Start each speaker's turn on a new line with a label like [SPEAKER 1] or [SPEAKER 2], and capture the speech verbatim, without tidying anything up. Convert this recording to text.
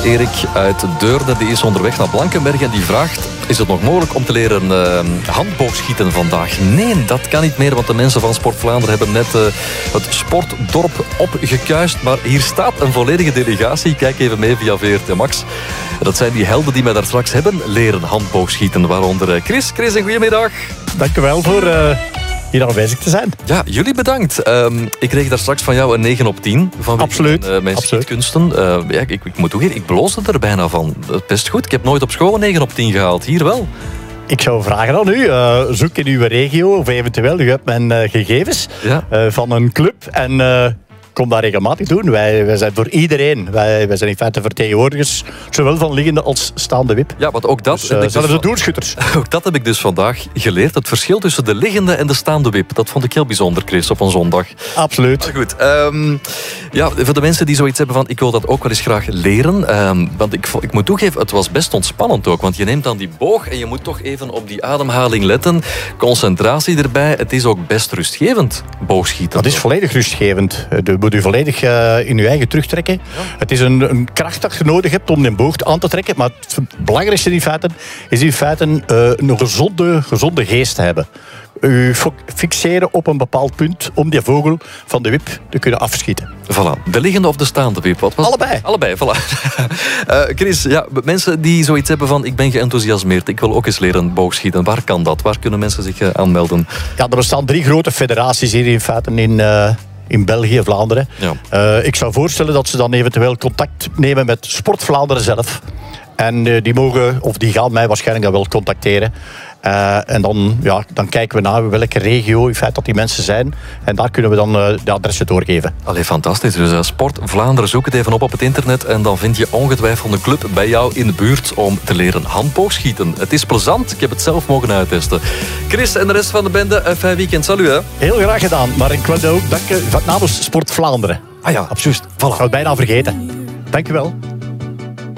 [SPEAKER 1] Erik uit Deurne die is onderweg naar Blankenberg en die vraagt: is het nog mogelijk om te leren uh, handboogschieten vandaag? Nee, dat kan niet meer, want de mensen van Sport Vlaanderen hebben net uh, het sportdorp opgekuist. Maar hier staat een volledige delegatie. Kijk even mee via V R T Max. Dat zijn die helden die mij daar straks hebben leren handboogschieten. Waaronder Chris. Chris, een goedemiddag.
[SPEAKER 2] Dank u wel voor uh, hier aanwezig te zijn.
[SPEAKER 1] Ja, jullie bedankt. Um, ik kreeg daar straks van jou een negen op tien. Van
[SPEAKER 2] Absoluut.
[SPEAKER 1] Mijn, uh, mijn schietkunsten. Uh, ja, ik, ik moet toegeven, ik bloosde er bijna van. Best goed. Ik heb nooit op school een negen op tien gehaald. Hier wel.
[SPEAKER 2] Ik zou vragen aan u, uh, zoek in uw regio of eventueel, u hebt mijn uh, gegevens
[SPEAKER 1] ja.
[SPEAKER 2] uh, van een club en uh, kom daar regelmatig doen. Wij, wij zijn voor iedereen. Wij, wij zijn in feite vertegenwoordigers, zowel van liggende als staande wip.
[SPEAKER 1] Ja, want ook dat...
[SPEAKER 2] Dus, uh,
[SPEAKER 1] heb ik
[SPEAKER 2] zelfs
[SPEAKER 1] dus
[SPEAKER 2] de doelschutters.
[SPEAKER 1] Ook dat heb ik dus vandaag geleerd. Het verschil tussen de liggende en de staande wip. Dat vond ik heel bijzonder, Chris, op een zondag.
[SPEAKER 2] Absoluut.
[SPEAKER 1] Maar goed, um, ja, voor de mensen die zoiets hebben van ik wil dat ook wel eens graag leren. Um, want ik, ik moet toegeven, het was best ontspannend ook. Want je neemt dan die boog en je moet toch even op die ademhaling letten. Concentratie erbij. Het is ook best rustgevend, boogschieten.
[SPEAKER 2] Dat is volledig rustgevend. Je moet u volledig uh, in je eigen terugtrekken. Ja. Het is een, een kracht dat je nodig hebt om een boog aan te trekken. Maar het belangrijkste in feite is in feite uh, een gezonde, gezonde geest te hebben. U fixeren op een bepaald punt om die vogel van de wip te kunnen afschieten.
[SPEAKER 1] Voilà. De liggende of de staande wip? Wat was
[SPEAKER 2] Allebei.
[SPEAKER 1] Allebei, voilà. uh, Chris, ja, mensen die zoiets hebben van ik ben geenthousiasmeerd, ik wil ook eens leren boogschieten. Waar kan dat? Waar kunnen mensen zich uh, aanmelden?
[SPEAKER 2] Ja, er bestaan drie grote federaties hier in feite in... Uh, in België, Vlaanderen.
[SPEAKER 1] Ja.
[SPEAKER 2] Uh, ik zou voorstellen dat ze dan eventueel contact nemen met Sport Vlaanderen zelf. En uh, die mogen, of die gaan mij waarschijnlijk wel contacteren. Uh, en dan, ja, dan kijken we naar welke regio in feite dat die mensen zijn. En daar kunnen we dan uh, de adressen doorgeven.
[SPEAKER 1] Allee, fantastisch. Dus uh, Sport Vlaanderen, zoek het even op op het internet. En dan vind je ongetwijfeld een club bij jou in de buurt om te leren handboogschieten. Het is plezant. Ik heb het zelf mogen uittesten. Chris en de rest van de bende, een fijn weekend. Salut, hè.
[SPEAKER 2] Heel graag gedaan. Maar ik wil ook danken van namens Sport Vlaanderen.
[SPEAKER 1] Ah ja, absoluut. Voilà.
[SPEAKER 2] Ik zou het bijna vergeten. Dank u wel.